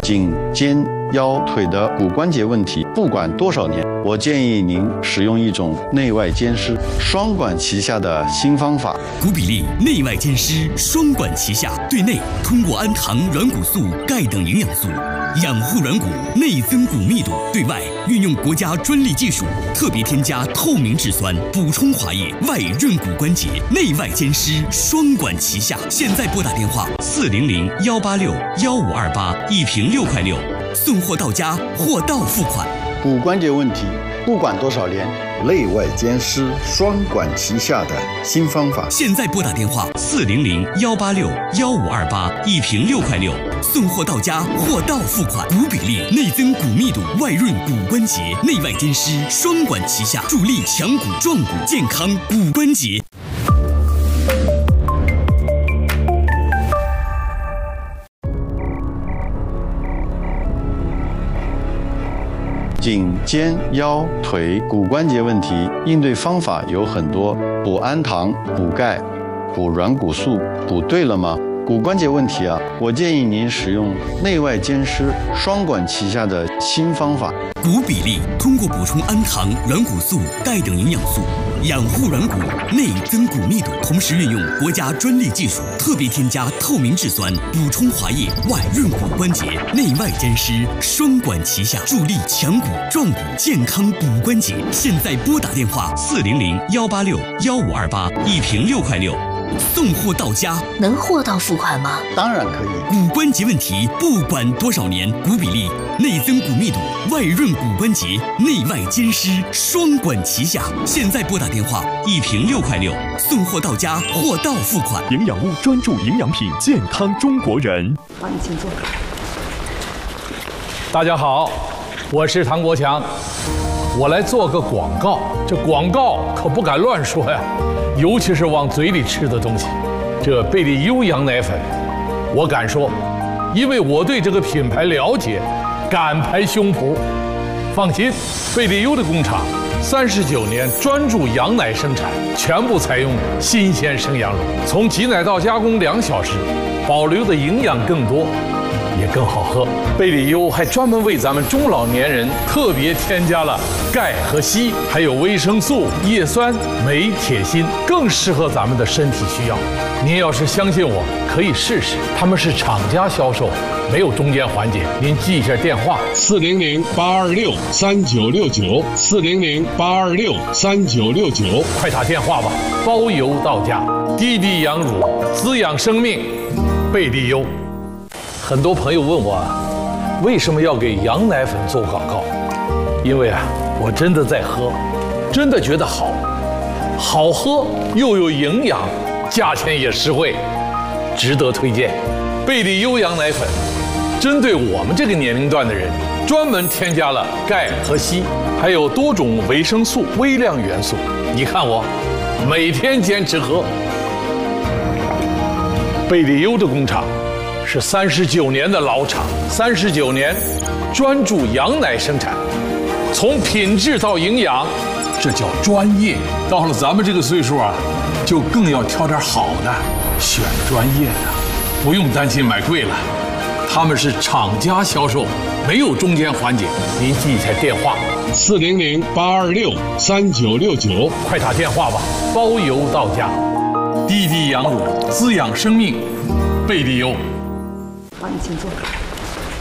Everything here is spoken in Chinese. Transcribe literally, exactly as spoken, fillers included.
颈、肩、腰、腿的骨关节问题，不管多少年，我建议您使用一种内外兼施、双管齐下的新方法。 骨比利内外兼施，双管齐下，对内通过氨糖、软骨素、钙等营养素养护软骨，内增骨密度；对外运用国家专利技术，特别添加透明质酸，补充滑液，外润骨关节，内外兼施，双管齐下。现在拨打电话四零零幺八六幺五二八，一瓶六块六，送货到家，货到付款。 骨关节问题，不管多少年， 内外兼施、双管齐下的新方法。 现在拨打电话四零零幺八六幺五二八，一瓶六块六，送货到家，货到付款。骨比利内增骨密度，外润骨关节，内外兼施，双管齐下，助力强骨壮骨，健康骨关节。 颈、肩、腰、腿骨关节问题应对方法有很多，补氨糖、补钙、补软骨素，补对了吗？骨关节问题啊，我建议您使用内外兼施、双管齐下的新方法。 骨比利通过补充氨糖、软骨素、钙等营养素，养护软骨，内增骨密度，同时运用国家专利技术，特别添加透明质酸，补充滑液，外润骨关节，内外兼施，双管齐下，助力强骨壮骨，健康骨关节。现在拨打电话四零零幺八六幺五二八，一瓶六块六。送货到家， 能货到付款吗？ 当然可以。 骨关节问题，不管多少年，骨比利内增骨密度，外润骨关节，内外兼施，双管齐下。现在拨打电话，一瓶六块六，送货到家，货到付款。 营养屋专注营养品，健康中国人。 好，你请坐。 大家好，我是唐国强，我来做个广告。这广告可不敢乱说呀。尤其是往嘴里吃的东西，这贝利优羊奶粉，我敢说，因为我对这个品牌了解，敢拍胸脯。放心，贝利优的工厂三十九年专注羊奶生产，全部采用新鲜生羊乳，从挤奶到加工两小时，保留的营养更多，也更好喝。贝利优还专门为咱们中老年人特别添加了钙和硒，还有维生素、叶酸、镁、铁、锌，更适合咱们的身体需要。您要是相信我，可以试试。他们是厂家销售，没有中间环节。您记一下电话：四零零八二六三九六九，四零零八二六三九六九，快打电话吧，包邮到家。滴滴羊乳，滋养生命，贝利优。很多朋友问我，为什么要给羊奶粉做广告？因为啊，我真的在喝，真的觉得好，好喝又有营养，价钱也实惠，值得推荐。贝利优羊奶粉，针对我们这个年龄段的人，专门添加了钙和硒，还有多种维生素、微量元素。你看我，每天坚持喝。贝利优的工厂是三十九年的老厂，三十九年专注羊奶生产，从品质到营养，这叫专业。到了咱们这个岁数啊，就更要挑点好的，选专业的，不用担心买贵了。他们是厂家销售，没有中间环节。您记一下电话：四零零八二六三九六九，快打电话吧，包邮到家。滴滴羊乳，滋养生命，贝利优。 好，你请坐。